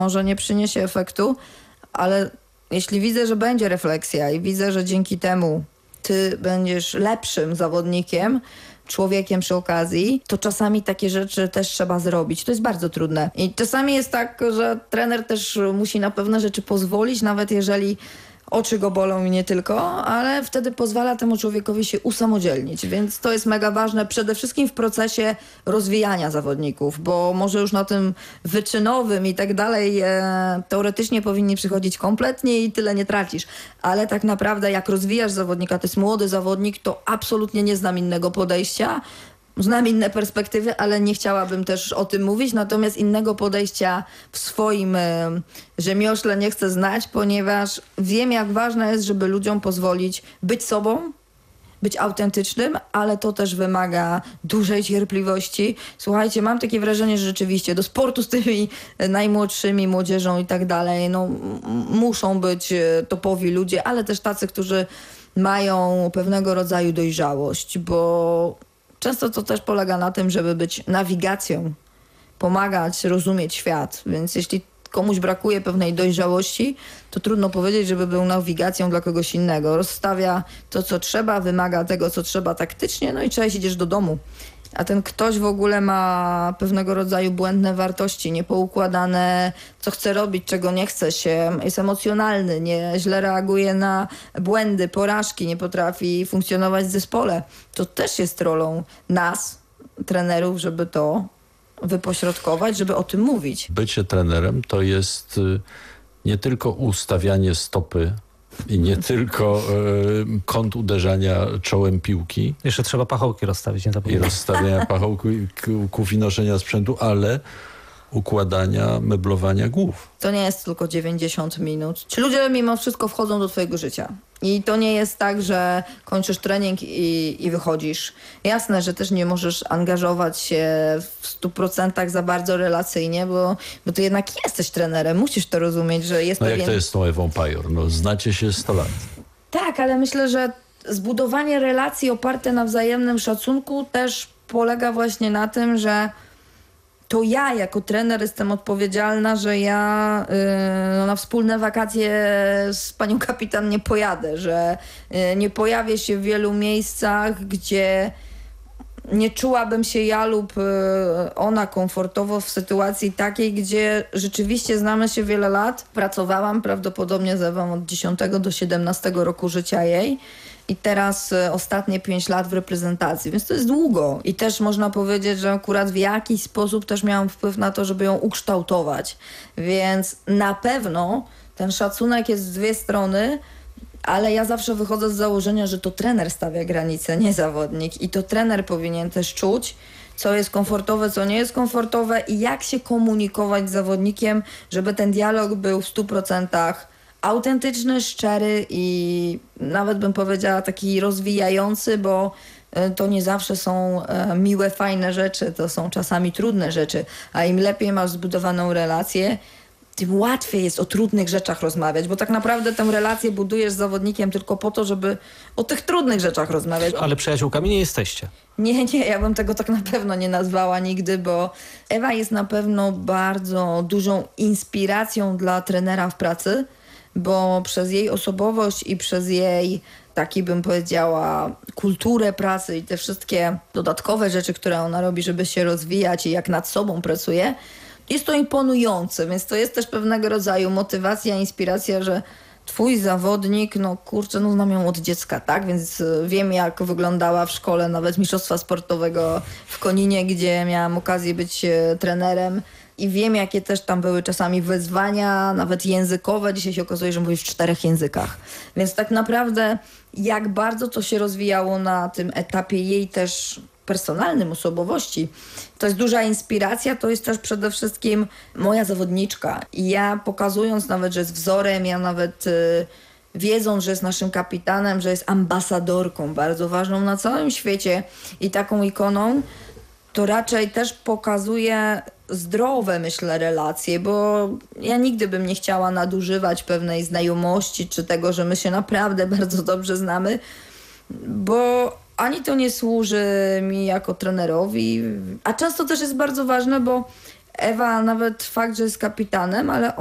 Może nie przyniesie efektu, ale jeśli widzę, że będzie refleksja i widzę, że dzięki temu ty będziesz lepszym zawodnikiem, człowiekiem przy okazji, to czasami takie rzeczy też trzeba zrobić. To jest bardzo trudne. I czasami jest tak, że trener też musi na pewne rzeczy pozwolić, nawet jeżeli oczy go bolą i nie tylko, ale wtedy pozwala temu człowiekowi się usamodzielnić, więc to jest mega ważne przede wszystkim w procesie rozwijania zawodników, bo może już na tym wyczynowym i tak dalej teoretycznie powinni przychodzić kompletnie i tyle nie tracisz, ale tak naprawdę jak rozwijasz zawodnika, to jest młody zawodnik, to absolutnie nie znam innego podejścia. Znam inne perspektywy, ale nie chciałabym też o tym mówić, natomiast innego podejścia w swoim rzemiośle nie chcę znać, ponieważ wiem, jak ważne jest, żeby ludziom pozwolić być sobą, być autentycznym, ale to też wymaga dużej cierpliwości. Słuchajcie, mam takie wrażenie, że rzeczywiście do sportu z tymi najmłodszymi, młodzieżą i tak dalej, no muszą być topowi ludzie, ale też tacy, którzy mają pewnego rodzaju dojrzałość, bo często to też polega na tym, żeby być nawigacją, pomagać, rozumieć świat. Więc jeśli komuś brakuje pewnej dojrzałości, to trudno powiedzieć, żeby był nawigacją dla kogoś innego. Rozstawia to, co trzeba, wymaga tego, co trzeba taktycznie, no i cześć, idziesz do domu. A ten ktoś w ogóle ma pewnego rodzaju błędne wartości, niepoukładane, co chce robić, czego nie chce się, jest emocjonalny, źle reaguje na błędy, porażki, nie potrafi funkcjonować w zespole. To też jest rolą nas, trenerów, żeby to wypośrodkować, żeby o tym mówić. Bycie trenerem to jest nie tylko ustawianie stopy i nie tylko kąt uderzania czołem piłki. Jeszcze trzeba pachołki rozstawić, nie I zapomnij. rozstawiania pachołków i noszenia sprzętu, ale układania, meblowania głów. To nie jest tylko 90 minut. Ci ludzie mimo wszystko wchodzą do twojego życia. I to nie jest tak, że kończysz trening i wychodzisz. Jasne, że też nie możesz angażować się w 100% za bardzo relacyjnie, bo ty jednak jesteś trenerem. Musisz to rozumieć, że jest No pewien... jak to jest z tą Ewą Pajor? No znacie się 100 lat. Tak, ale myślę, że zbudowanie relacji oparte na wzajemnym szacunku też polega właśnie na tym, że to ja jako trener jestem odpowiedzialna, że ja na wspólne wakacje z panią kapitan nie pojadę, że nie pojawię się w wielu miejscach, gdzie nie czułabym się ja lub ona komfortowo w sytuacji takiej, gdzie rzeczywiście znamy się wiele lat. Pracowałam prawdopodobnie z Ewą od 10 do 17 roku życia jej. I teraz ostatnie 5 lat w reprezentacji, więc to jest długo. I też można powiedzieć, że akurat w jakiś sposób też miałam wpływ na to, żeby ją ukształtować. Więc na pewno ten szacunek jest z dwie strony, ale ja zawsze wychodzę z założenia, że to trener stawia granice, nie zawodnik. I to trener powinien też czuć, co jest komfortowe, co nie jest komfortowe i jak się komunikować z zawodnikiem, żeby ten dialog był w 100% autentyczny, szczery i nawet bym powiedziała taki rozwijający, bo to nie zawsze są miłe, fajne rzeczy, to są czasami trudne rzeczy, a im lepiej masz zbudowaną relację, tym łatwiej jest o trudnych rzeczach rozmawiać, bo tak naprawdę tę relację budujesz z zawodnikiem tylko po to, żeby o tych trudnych rzeczach rozmawiać. Ale przyjaciółkami nie jesteście. Nie, ja bym tego tak na pewno nie nazwała nigdy, bo Ewa jest na pewno bardzo dużą inspiracją dla trenera w pracy, bo przez jej osobowość i przez jej, taki bym powiedziała, kulturę pracy i te wszystkie dodatkowe rzeczy, które ona robi, żeby się rozwijać i jak nad sobą pracuje, jest to imponujące, więc to jest też pewnego rodzaju motywacja, inspiracja, że twój zawodnik, no kurczę, no znam ją od dziecka, tak? Więc wiem, jak wyglądała w szkole nawet mistrzostwa sportowego w Koninie, gdzie miałam okazję być trenerem. I wiem, jakie też tam były czasami wyzwania, nawet językowe. Dzisiaj się okazuje, że mówi w 4 językach. Więc tak naprawdę jak bardzo to się rozwijało na tym etapie jej też personalnym, osobowości. To jest duża inspiracja, to jest też przede wszystkim moja zawodniczka. I ja pokazując nawet, że jest wzorem, ja nawet wiedząc, że jest naszym kapitanem, że jest ambasadorką bardzo ważną na całym świecie i taką ikoną, to raczej też pokazuje zdrowe, myślę, relacje, bo ja nigdy bym nie chciała nadużywać pewnej znajomości, czy tego, że my się naprawdę bardzo dobrze znamy, bo ani to nie służy mi jako trenerowi, a często też jest bardzo ważne, bo Ewa nawet fakt, że jest kapitanem, ale